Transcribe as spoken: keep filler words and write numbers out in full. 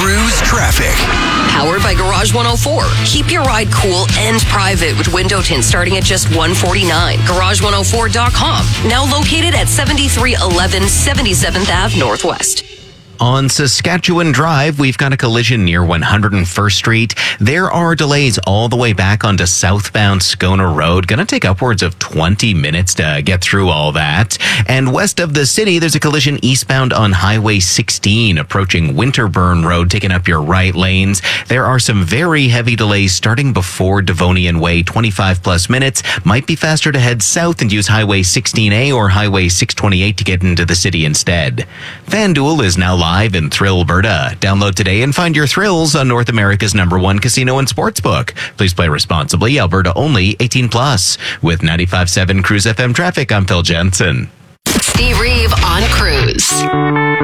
Cruise traffic. Powered by Garage one oh four. Keep your ride cool and private with window tints starting at just one hundred forty-nine dollars. garage one oh four dot com. Now located at seventy-three eleven seventy-seventh Avenue Northwest. On Saskatchewan Drive, we've got a collision near one hundred first Street. There are delays all the way back onto southbound Scona Road. Going to take upwards of twenty minutes to get through all that. And west of the city, there's a collision eastbound on Highway sixteen, approaching Winterburn Road, taking up your right lanes. There are some very heavy delays starting before Devonian Way, twenty-five plus minutes. Might be faster to head south and use Highway sixteen A or Highway six twenty-eight to get into the city instead. FanDuel is now live in Thrillberta. Download today and find your thrills on North America's number one casino and sportsbook. Please play responsibly. Alberta only, eighteen plus. With ninety-five point seven Cruise F M traffic, I'm Phil Jensen. Steve Reeve on Cruise.